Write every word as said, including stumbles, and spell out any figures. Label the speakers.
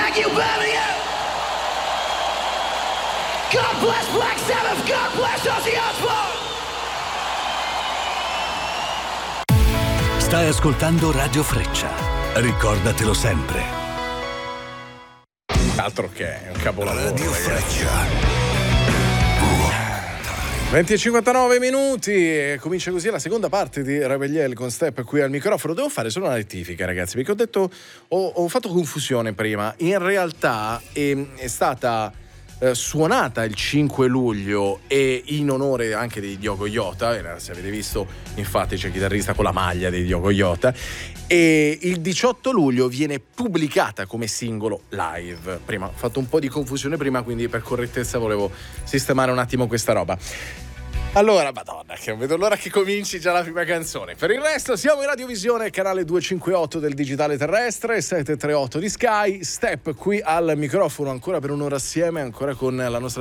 Speaker 1: Thank you, Birmingham. God bless Black Sabbath. God bless Ozzy Osbourne.
Speaker 2: Stai ascoltando Radio Freccia. Ricordatelo sempre.
Speaker 3: Altro che è un capolavoro.
Speaker 2: Radio
Speaker 3: ragazzi.
Speaker 2: Freccia.
Speaker 3: venti e cinquantanove minuti e comincia così la seconda parte di Rebelliel con Step qui al microfono. Devo fare solo una rettifica, ragazzi, perché ho detto ho, ho fatto confusione prima. In realtà è, è stata eh, suonata il cinque luglio e in onore anche di Diogo Jota. Se avete visto, infatti c'è il chitarrista con la maglia di Diogo Jota. E il diciotto luglio viene pubblicata come singolo live. Prima ho fatto un po' di confusione prima, quindi per correttezza volevo sistemare un attimo questa roba. Allora, madonna, che non vedo l'ora che cominci già la prima canzone. Per il resto siamo in radiovisione, canale duecentocinquantotto del digitale terrestre, sette tre otto di Sky. Step qui al microfono ancora per un'ora assieme, ancora con la nostra